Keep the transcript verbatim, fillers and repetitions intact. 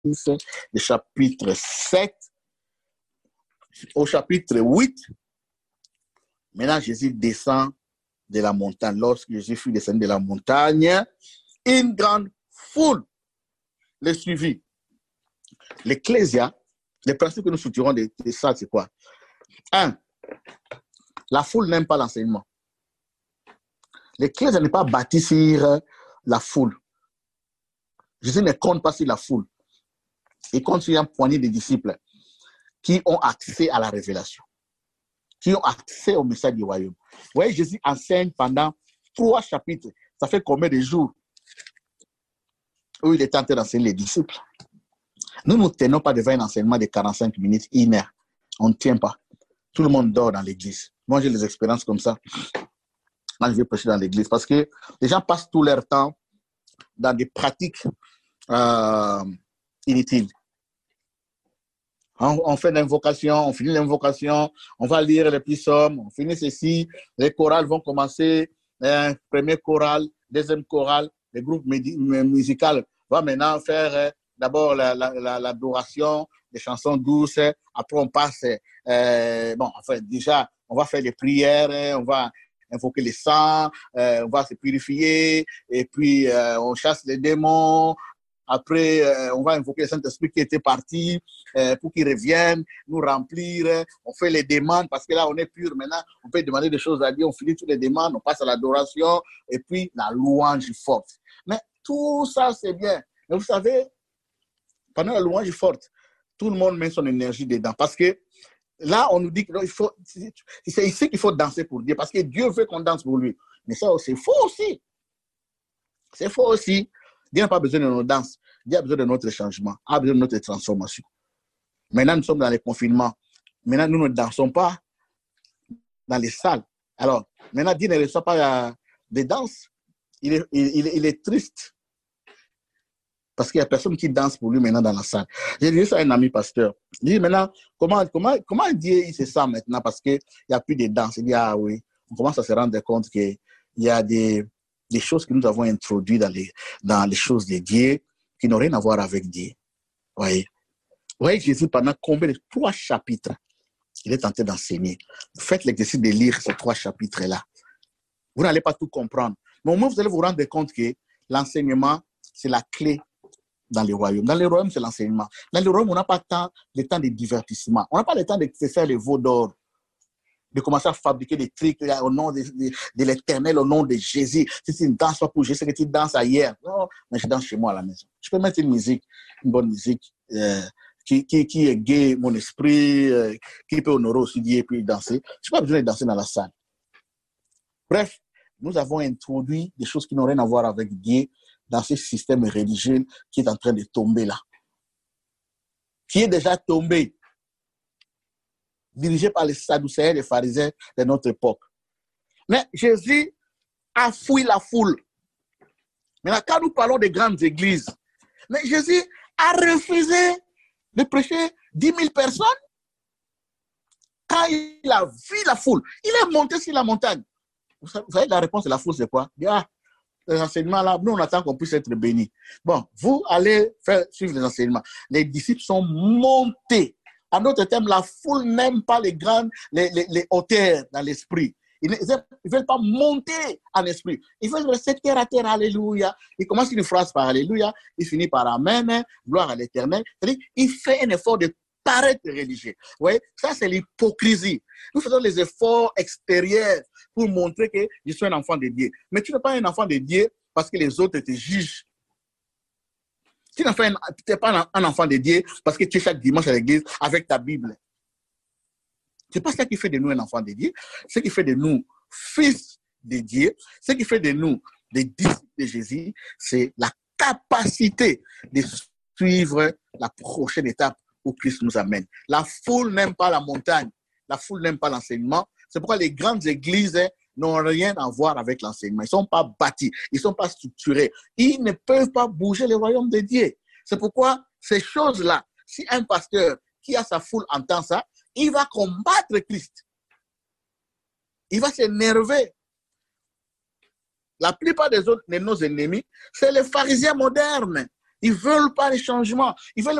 le chapitre sept, au chapitre huit, maintenant Jésus descend de la montagne. Lorsque Jésus fut descendu de la montagne, une grande foule le suivit. L'Ecclésia, les principes que nous soutirons de, de ça, c'est quoi? Un, la foule n'aime pas l'enseignement. L'Ecclésia n'est pas bâtie sur la foule. Jésus ne compte pas sur la foule. Il compte sur un poignée de disciples qui ont accès à la révélation, qui ont accès au message du royaume. Vous voyez, Jésus enseigne pendant trois chapitres. Ça fait combien de jours où il est en train d'enseigner les disciples? Nous ne nous tenons pas devant un enseignement de quarante-cinq minutes, une heure. On ne tient pas. Tout le monde dort dans l'église. Moi, j'ai des expériences comme ça. Moi, je vais prêcher dans l'église parce que les gens passent tout leur temps dans des pratiques euh, inutiles. On, on fait l'invocation, on finit l'invocation, on va lire les petits psaumes, on finit ceci, les chorales vont commencer, euh, premier chorale, deuxième chorale, les groupes musicaux vont maintenant faire euh, d'abord l'adoration, la, la, la, des chansons douces, après on passe, euh, bon, enfin déjà, on va faire les prières, on va invoquer les saints, euh, on va se purifier, et puis euh, on chasse les démons. Après, euh, on va invoquer le Saint-Esprit qui était parti euh, pour qu'il revienne, nous remplir. On fait les demandes parce que là, on est pur. Maintenant, on peut demander des choses à Dieu. On finit toutes les demandes, on passe à l'adoration et puis la louange forte. Mais tout ça, c'est bien. Mais vous savez, pendant la louange forte, tout le monde met son énergie dedans. Parce que là, on nous dit qu'il faut, c'est ici qu'il faut danser pour Dieu. Parce que Dieu veut qu'on danse pour lui. Mais ça, c'est faux aussi. C'est faux aussi. Dieu n'a pas besoin de nos danses. Dieu a besoin de notre changement, a besoin de notre transformation. Maintenant, nous sommes dans les confinements. Maintenant, nous ne dansons pas dans les salles. Alors, maintenant, Dieu ne reçoit pas euh, des danses. Il est, il, il est triste. Parce qu'il n'y a personne qui danse pour lui maintenant dans la salle. J'ai dit ça à un ami pasteur. Il dit maintenant, comment, comment, comment Dieu il se sent maintenant parce qu'il n'y a plus de danse? Il dit, ah oui, on commence à se rendre compte qu'il y a des... des choses que nous avons introduites dans les, dans les choses de Dieu qui n'ont rien à voir avec Dieu. Voyez. Voyez Jésus pendant combien de trois chapitres il est tenté d'enseigner. Faites l'exercice de lire ces trois chapitres-là. Vous n'allez pas tout comprendre. Mais au moins, vous allez vous rendre compte que l'enseignement, c'est la clé dans les royaumes. Dans les royaumes, c'est l'enseignement. Dans les royaumes, on n'a pas tant, le temps de divertissement. On n'a pas le temps de faire les veaux d'or, de commencer à fabriquer des trucs au nom de, de, de l'Éternel, au nom de Jésus. Si tu ne danses pas pour Jésus, c'est que tu danses ailleurs. Non, mais je danse chez moi à la maison. Je peux mettre une musique, une bonne musique, euh, qui, qui, qui égaye mon esprit, euh, qui peut honorer aussi Dieu et puis danser. Je n'ai pas besoin de danser dans la salle. Bref, nous avons introduit des choses qui n'ont rien à voir avec Dieu dans ce système religieux qui est en train de tomber là. Qui est déjà tombé. Dirigé par les Sadducéens et les pharisiens de notre époque. Mais Jésus a fouillé la foule. Maintenant, quand nous parlons des grandes églises, mais Jésus a refusé de prêcher dix mille personnes. Quand il a vu la foule, il est monté sur la montagne. Vous savez, la réponse de la foule, c'est quoi? Il dit, ah, les enseignements là, nous on attend qu'on puisse être bénis. Bon, vous allez faire suivre les enseignements. Les disciples sont montés. En d'autres termes, la foule n'aime pas les grandes, les, les, les hauteurs dans l'esprit. Ils ne veulent pas monter en esprit. Ils veulent rester terre à terre, alléluia. Il commence une phrase par alléluia, il finit par amen, gloire à l'éternel. C'est-à-dire, il fait un effort de paraître religieux. Vous voyez, ça c'est l'hypocrisie. Nous faisons les efforts extérieurs pour montrer que je suis un enfant de Dieu. Mais tu n'es pas un enfant de Dieu parce que les autres te jugent. Tu n'es pas un enfant de Dieu parce que tu es chaque dimanche à l'église avec ta Bible. Ce n'est pas ça qui fait de nous un enfant de Dieu. Ce qui fait de nous fils de Dieu, ce qui fait de nous des disciples de Jésus, c'est la capacité de suivre la prochaine étape où Christ nous amène. La foule n'aime pas la montagne. La foule n'aime pas l'enseignement. C'est pourquoi les grandes églises n'ont rien à voir avec l'enseignement. Ils ne sont pas bâtis, ils ne sont pas structurés. Ils ne peuvent pas bouger le royaume de Dieu. C'est pourquoi ces choses-là, si un pasteur qui a sa foule entend ça, il va combattre Christ. Il va s'énerver. La plupart des autres de nos ennemis, c'est les pharisiens modernes. Ils ne veulent pas les changements. Ils veulent